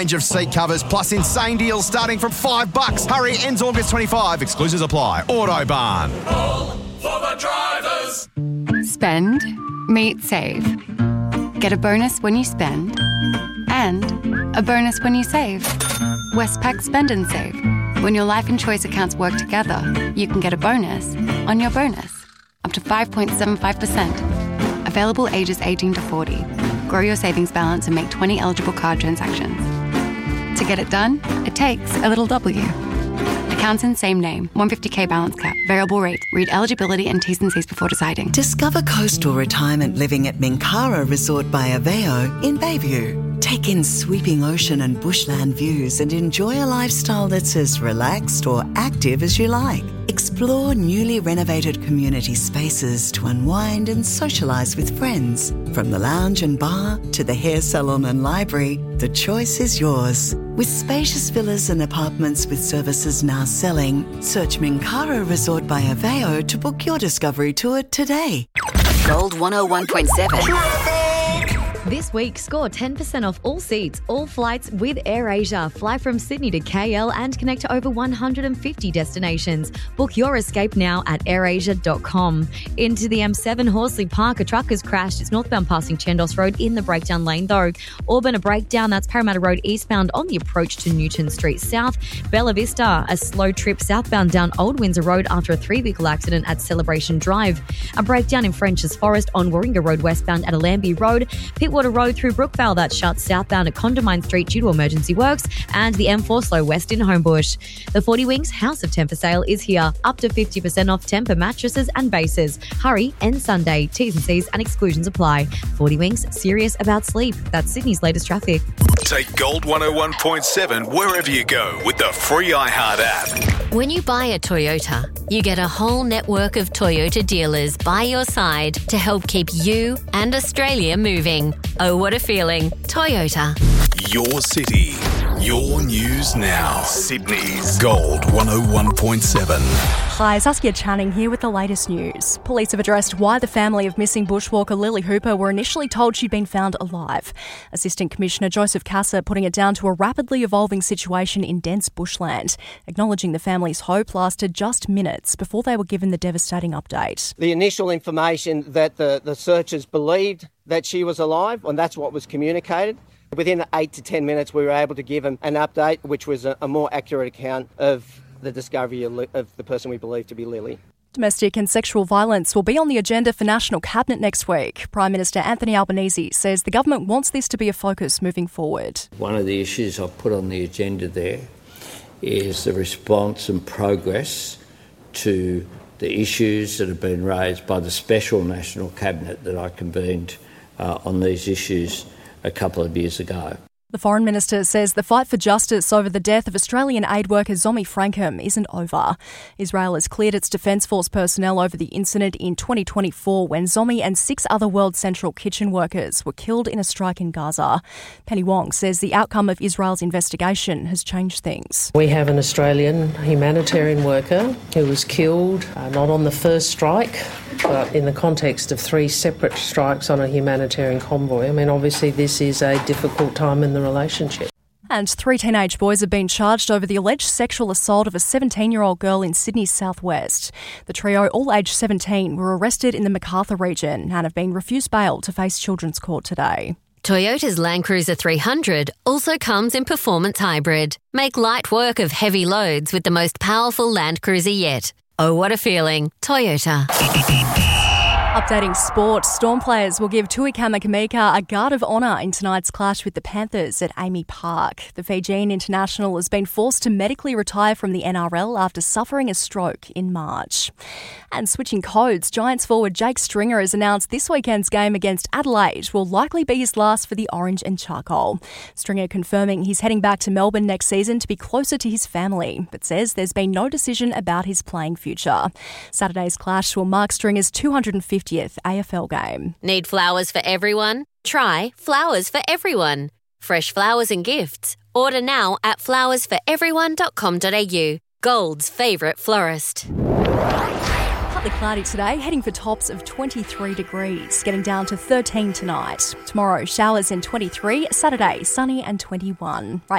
Range of seat covers plus insane deals starting from $5. Hurry, ends August 25. Exclusions apply. Autobarn. All for the drivers. Spend, meet, save. Get a bonus when you spend and a bonus when you save. Westpac Spend and Save. When your life and choice accounts work together, you can get a bonus on your bonus. Up to 5.75%. Available ages 18 to 40. Grow your savings balance and make 20 eligible card transactions. To get it done, it takes a little W. Accounts in same name. 150k balance cap. Variable rate. Read eligibility and T's and C's before deciding. Discover coastal retirement living at Minkara Resort by Aveo in Bayview. Take in sweeping ocean and bushland views and enjoy a lifestyle that's as relaxed or active as you like. Explore newly renovated community spaces to unwind and socialise with friends. From the lounge and bar to the hair salon and library, the choice is yours. With spacious villas and apartments with services now selling, search Minkara Resort by Aveo to book your discovery tour today. Gold 101.7. This week, score 10% off all seats, all flights with AirAsia. Fly from Sydney to KL and connect to over 150 destinations. Book your escape now at airasia.com. Into the M7 Horsley Park, a truck has crashed. It's northbound passing Chandos Road in the breakdown lane though. Auburn, a breakdown. That's Parramatta Road eastbound on the approach to Newton Street South. Bella Vista, a slow trip southbound down Old Windsor Road after a 3-vehicle accident at Celebration Drive. A breakdown in French's Forest on Warringah Road westbound at Alambie Road. Pittwater Road through Brookvale that shuts southbound at Condamine Street due to emergency works, and the M4 slow west in Homebush. The 40 Wings House of Temper sale is here. Up to 50% off Temper mattresses and bases. Hurry, end Sunday. T's and C's and exclusions apply. 40 Wings, serious about sleep. That's Sydney's latest traffic. Take Gold 101.7 wherever you go with the free iHeart app. When you buy a Toyota, you get a whole network of Toyota dealers by your side to help keep you and Australia moving. Oh, what a feeling. Toyota. Your city, your news now. Sydney's Gold 101.7. Hi, Saskia Channing here with the latest news. Police have addressed why the family of missing bushwalker Lily Hooper were initially told she'd been found alive. Assistant Commissioner Joseph Casa putting it down to a rapidly evolving situation in dense bushland, acknowledging the family's hope lasted just minutes before they were given the devastating update. The initial information that the searchers believed that she was alive, and that's what was communicated. Within 8 to 10 minutes, we were able to give them an update, which was a more accurate account of the discovery of the person we believe to be Lily. Domestic and sexual violence will be on the agenda for National Cabinet next week. Prime Minister Anthony Albanese says the government wants this to be a focus moving forward. One of the issues I've put on the agenda there is the response and progress to the issues that have been raised by the special National Cabinet that I convened on these issues a couple of years ago. The Foreign Minister says the fight for justice over the death of Australian aid worker Zomi Frankham isn't over. Israel has cleared its Defence Force personnel over the incident in 2024 when Zomi and 6 other World Central Kitchen workers were killed in a strike in Gaza. Penny Wong says the outcome of Israel's investigation has changed things. We have an Australian humanitarian worker who was killed not on the first strike, but in the context of 3 separate strikes on a humanitarian convoy. I mean, obviously this is a difficult time in the relationship. And 3 teenage boys have been charged over the alleged sexual assault of a 17-year-old girl in Sydney's southwest. The trio, all aged 17, were arrested in the Macarthur region and have been refused bail to face Children's Court today. Toyota's Land Cruiser 300 also comes in performance hybrid. Make light work of heavy loads with the most powerful Land Cruiser yet. Oh, what a feeling. Toyota. Updating sport, Storm players will give Tui Kamikamica a guard of honour in tonight's clash with the Panthers at Amy Park. The Fijian international has been forced to medically retire from the NRL after suffering a stroke in March. And switching codes, Giants forward Jake Stringer has announced this weekend's game against Adelaide will likely be his last for the Orange and Charcoal. Stringer confirming he's heading back to Melbourne next season to be closer to his family, but says there's been no decision about his playing future. Saturday's clash will mark Stringer's 250th AFL game. Need flowers for everyone? Try Flowers for Everyone. Fresh flowers and gifts. Order now at flowersforeveryone.com.au. Gold's favourite florist. Partly cloudy today, heading for tops of 23 degrees, getting down to 13 tonight. Tomorrow, showers in 23, Saturday, sunny and 21. Right